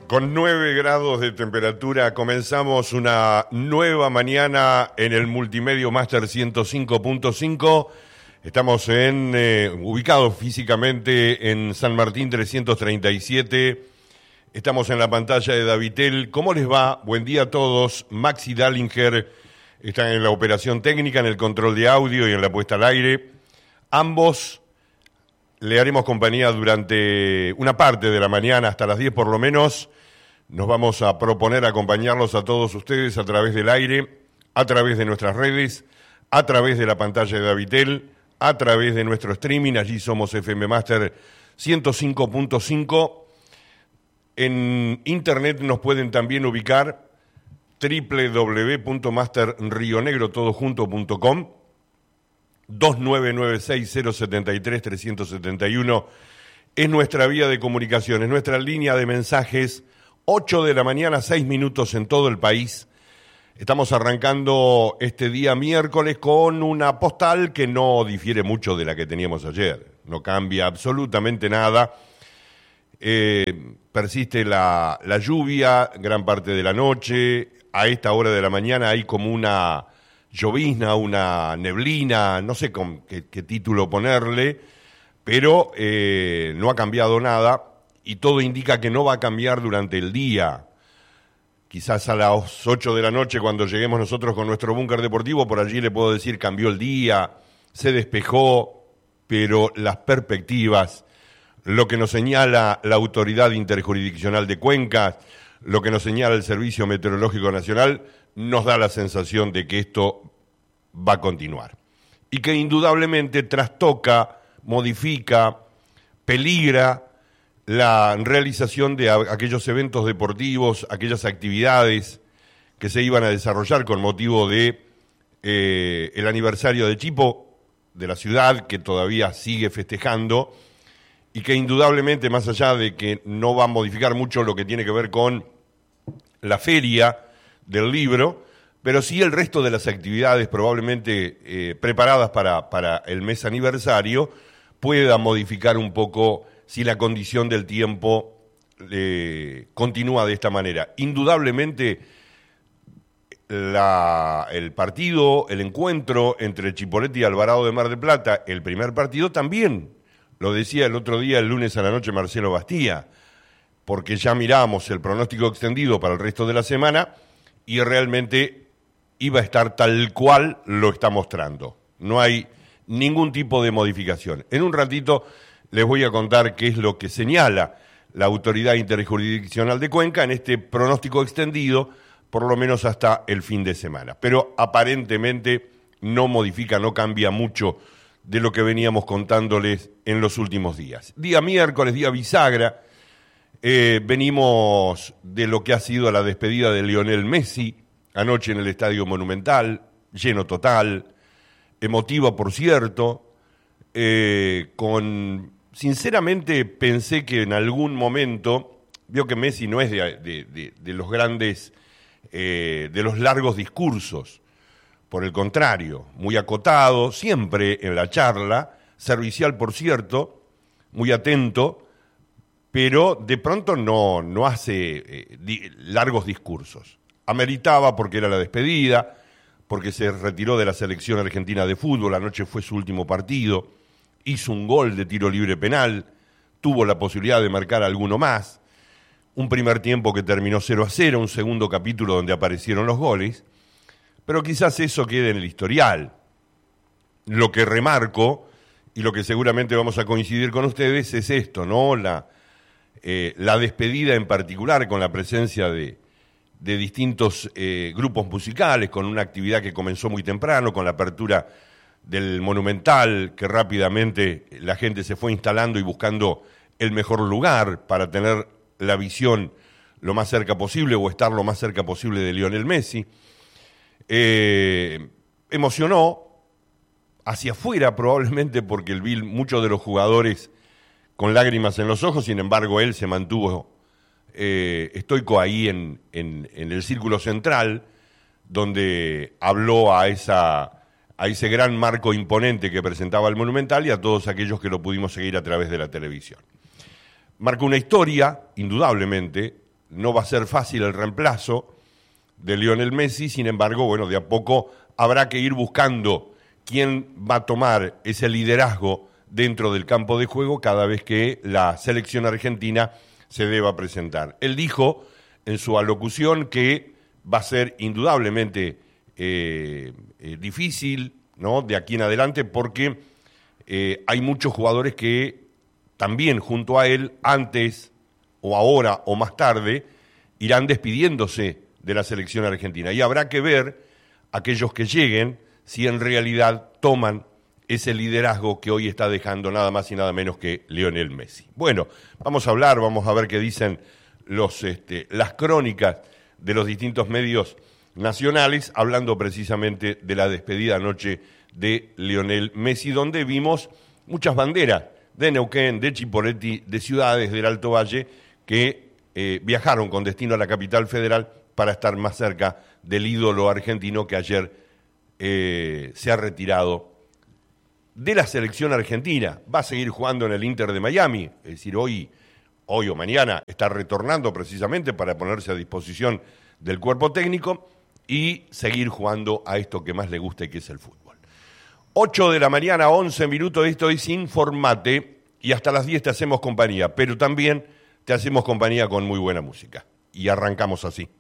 Con 9 grados de temperatura comenzamos una nueva mañana en el Multimedio Master 105.5. Estamos ubicados físicamente en San Martín 337. Estamos en la pantalla de Davitel. ¿Cómo les va? Buen día a todos. Maxi Dallinger está en la operación técnica, en el control de audio y en la puesta al aire. Ambos le haremos compañía durante una parte de la mañana, hasta las 10 por lo menos. Nos vamos a proponer acompañarlos a todos ustedes a través del aire, a través de nuestras redes, a través de la pantalla de Davitel, a través de nuestro streaming. Allí somos FM Master 105.5. En internet nos pueden también ubicar www.masterrionegro.com. 2996-073-371 es nuestra vía de comunicación, es nuestra línea de mensajes. 8 de la mañana, 6 minutos en todo el país. Estamos arrancando este día miércoles con una postal que no difiere mucho de la que teníamos ayer. No cambia absolutamente nada. Persiste la lluvia gran parte de la noche. A esta hora de la mañana hay como una llovizna, una neblina, no sé con qué título ponerle, pero no ha cambiado nada y todo indica que no va a cambiar durante el día. Quizás a las 8 de la noche, cuando lleguemos nosotros con nuestro búnker deportivo, por allí le puedo decir cambió el día, se despejó, pero las perspectivas, lo que nos señala la Autoridad Interjurisdiccional de Cuencas, lo que nos señala el Servicio Meteorológico Nacional, nos da la sensación de que esto va a continuar. Y que indudablemente trastoca, modifica, peligra la realización de aquellos eventos deportivos, aquellas actividades que se iban a desarrollar con motivo de el aniversario de Chipo, de la ciudad, que todavía sigue festejando, y que indudablemente, más allá de que no va a modificar mucho lo que tiene que ver con la feria del libro, pero sí el resto de las actividades probablemente preparadas para el mes aniversario pueda modificar un poco si la condición del tiempo continúa de esta manera. Indudablemente el partido, el encuentro entre Chipoleti y Alvarado de Mar del Plata, el primer partido también, lo decía el otro día, el lunes a la noche, Marcelo Bastía, porque ya miramos el pronóstico extendido para el resto de la semana y realmente iba a estar tal cual lo está mostrando. No hay ningún tipo de modificación. En un ratito les voy a contar qué es lo que señala la Autoridad Interjurisdiccional de Cuenca en este pronóstico extendido, por lo menos hasta el fin de semana. Pero aparentemente no modifica, no cambia mucho de lo que veníamos contándoles en los últimos días. Día miércoles, día bisagra. Venimos de lo que ha sido la despedida de Lionel Messi anoche en el Estadio Monumental, lleno total, emotiva por cierto, sinceramente pensé que en algún momento, veo que Messi no es de los grandes, de los largos discursos, por el contrario, muy acotado, siempre en la charla, servicial por cierto, muy atento, pero de pronto no hace largos discursos. Ameritaba porque era la despedida, porque se retiró de la selección argentina de fútbol, anoche fue su último partido, hizo un gol de tiro libre penal, tuvo la posibilidad de marcar alguno más, un primer tiempo que terminó 0-0, un segundo capítulo donde aparecieron los goles, pero quizás eso quede en el historial. Lo que remarco, y lo que seguramente vamos a coincidir con ustedes, es esto, ¿no? La despedida en particular, con la presencia de distintos grupos musicales, con una actividad que comenzó muy temprano, con la apertura del Monumental, que rápidamente la gente se fue instalando y buscando el mejor lugar para tener la visión lo más cerca posible o estar lo más cerca posible de Lionel Messi. Emocionó hacia afuera probablemente porque vi muchos de los jugadores con lágrimas en los ojos, sin embargo él se mantuvo estoico ahí en el círculo central, donde habló a ese gran marco imponente que presentaba el Monumental y a todos aquellos que lo pudimos seguir a través de la televisión. Marcó una historia, indudablemente, no va a ser fácil el reemplazo de Lionel Messi, sin embargo, bueno, de a poco habrá que ir buscando quién va a tomar ese liderazgo dentro del campo de juego cada vez que la selección argentina se deba presentar. Él dijo en su alocución que va a ser indudablemente difícil, ¿no?, de aquí en adelante, porque hay muchos jugadores que también junto a él, antes o ahora o más tarde, irán despidiéndose de la selección argentina. Y habrá que ver aquellos que lleguen si en realidad toman ese liderazgo que hoy está dejando nada más y nada menos que Lionel Messi. Bueno, vamos a hablar, vamos a ver qué dicen las crónicas de los distintos medios nacionales, hablando precisamente de la despedida anoche de Lionel Messi, donde vimos muchas banderas de Neuquén, de Chipoleti, de ciudades del Alto Valle que viajaron con destino a la capital federal para estar más cerca del ídolo argentino que ayer se ha retirado de la selección argentina. Va a seguir jugando en el Inter de Miami, es decir, hoy o mañana está retornando precisamente para ponerse a disposición del cuerpo técnico y seguir jugando a esto que más le gusta y que es el fútbol. 8 de la mañana, 11 minutos, esto es Informate, y hasta las 10 te hacemos compañía, pero también te hacemos compañía con muy buena música. Y arrancamos así.